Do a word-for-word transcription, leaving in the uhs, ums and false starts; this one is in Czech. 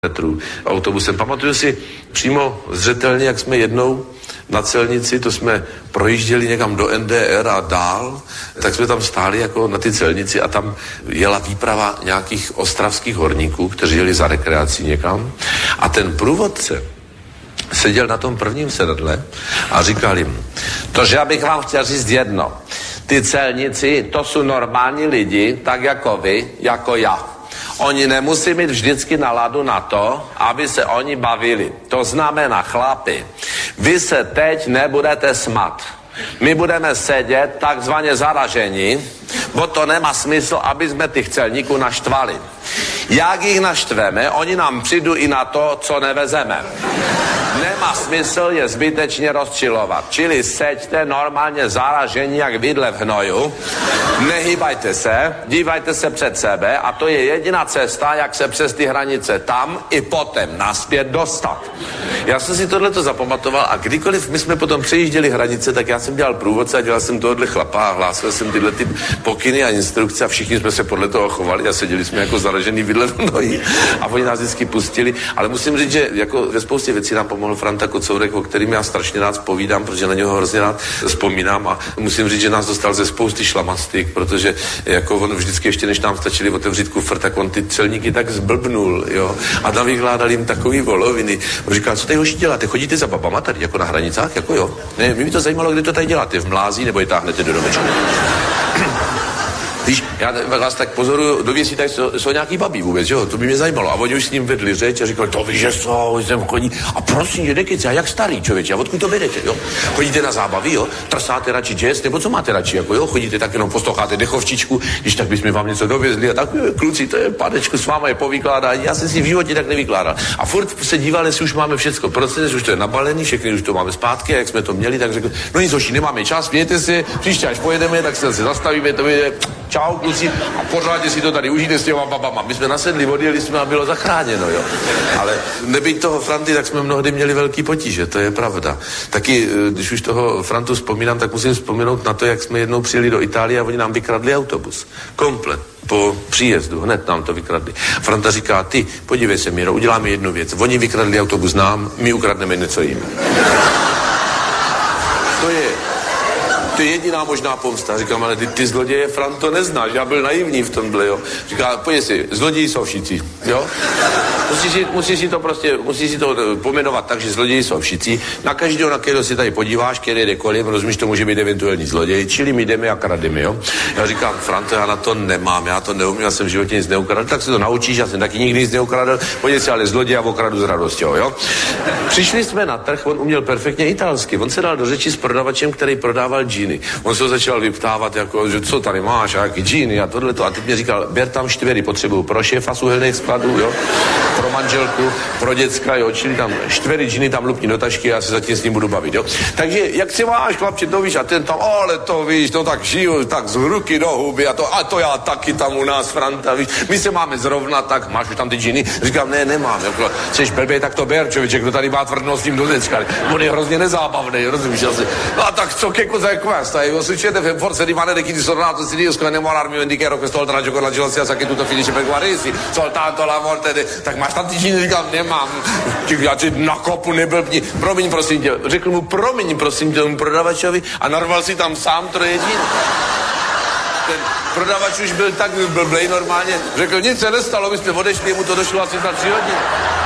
metrů autobusem. Pamatuju si přímo zřetelně, jak jsme jednou na celnici, to jsme projížděli někam do N D R a dál, tak jsme tam stáli jako na ty celnici a tam jela výprava nějakých ostravských horníků, kteří jeli za rekreací někam a ten průvodce seděl na tom prvním sedadle a říkal jim, tože já bych vám chtěl říct jedno, ty celníci, to jsou normální lidi, tak jako vy, jako já. Oni nemusí mít vždycky náladu na to, aby se oni bavili. To znamená, chlapi, vy se teď nebudete smat. My budeme sedět takzvaně zaražení, bo to nemá smysl, aby jsme těch celníků naštvali. Jak jich naštveme, oni nám přijdou i na to, co nevezeme. Nemá smysl je zbytečně rozčilovat. Čili seďte normálně zaražení jak vidle v hnoju, nehýbajte se, dívajte se před sebe a to je jediná cesta, jak se přes ty hranice tam i potom naspět dostat. Já jsem si tohleto zapamatoval a kdykoliv my jsme potom přejížděli hranice, tak já jsem dělal průvodce a dělal jsem tohle chlapa a hlásil jsem tyhle ty pokyny a instrukce a všichni jsme se podle toho chovali a seděli jsme jako zaražený vidle v hnoji a oni nás vždycky pustili, ale musím říct, že jako ve spoustě věcí nám pomohl Franta Kocourek, o kterým já strašně rád povídám, protože na něho hrozně rád vzpomínám a musím říct, že nás dostal ze spousty šlamastik, protože jako on vždycky ještě než nám stačili otevřít kufr, tak on ty celníky tak zblbnul, jo, a navykládal jim takový voloviny. On říkal, co tady hoši děláte, chodíte za babama tady jako na hranicách, jako jo? Ne, mě by to zajímalo, kdy to tady děláte, v mlází nebo je táhnete do domečku. Víš, já vás tak pozoruju, do věcí, tak jsou, jsou nějaký babí vůbec, jo, to by mě zajímalo. A oni už s ním vedli řeč a říkali, to víš, že jsou, jsem chodí. A prosím, že nekyce, a jak starý člověče, a odkud to vedete, jo? Chodíte na zábavy, jo? Trsáte radši jazz, nebo co máte radši, jako jo? Chodíte tak jenom posloucháte dechovčičku, když tak bychom vám něco dovězli a tak, kluci, to je panečku, s váma je povykládání, já jsem si v životě tak nevykládal. A furt se díval, jestli už máme všecko, protože už to je nabalený, všechny už to máme zpátky, a jak jsme to měli, tak řekl, no nic, hoši, nemáme čas, mějte si, příště až pojedeme, tak se zastavíme, to je čau, kluci, a pořádně si to tady užijte s těma babama. My jsme nasedli, odjeli jsme a bylo zachráněno, jo. Ale nebýt toho Franty, tak jsme mnohdy měli velký potíže, to je pravda. Taky, když už toho Frantu vzpomínám, tak musím vzpomenout na to, jak jsme jednou přijeli do Itálie a oni nám vykradli autobus. Komplet. Po příjezdu, hned nám to vykradli. Franta říká, ty, podívej se, Miro, uděláme jednu věc. Oni vykradli autobus nám, my ukradneme něco jim. To je To je jediná možná pomsta. Říkám, ale ty, ty zloděje, Franto, neznáš, já byl naivní v tomhle, jo. Říká, pojď si, zloději jsou všichni, jo. Musíš si, musíš si to prostě, musíš si to pomenovat tak, že zloději jsou všichni. Na každého, na kterého si tady podíváš, který jde koliv, rozumíš, to může být eventuální zloděj, čili my jdeme a krademe, jo. Já říkám, Franto, já na to nemám, já to neumím, já jsem v životě nic neukradl, tak se to naučíš, já jsem taky nikdy nic neukradl, pojď si, ale zloděj a okradu s radostí, jo. Přišli jsme na trh, on uměl perfektně italsky, on se dal do řeči s prodavačem, který prodával džíny. On se začal vyptávat, jako, že co tady máš, a jaký džíny a tohleto. A teď mě říkal, ber tam čtyři, potřebuju pro šéfa z uhelných skladů, jo, pro manželku, pro děcka, jo, čili tam čtyři džíny tam lupni do tašky a já se zatím s ním budu bavit, jo. Takže, jak si máš, chlapče, to víš, a ten tam, ale to víš, to tak žiju, tak z ruky do huby a to, a to já taky tam u nás, Franta, víš, my se máme zrovna tak, máš už tam ty džíny? Říkám, ne, nemám, jako, chceš blbej, tak to ber, člověče, kdo tady má tvrdnost s tím do děcka, on je hrozně nezábavný, rozumíš, asi. No a tak co, che cosa è questa? Io succede forse rimane chi distornato si dice innamorarmi vendichero quest'oltre raggio con la gelossia sa che tutto finisce per guarirsi soltanto la morte de... tak máš tam ty džíny, říkám, nemám, já ti na kopu neblbni, promiň prosím tě, řekl mu promiň prosím tě tomu prodavačovi a narval si tam sám troje džín. Ten prodavač už byl tak blblej normálně, řekl, nic se nestalo, my jsme odešli, mu to došlo asi za tři hodiny.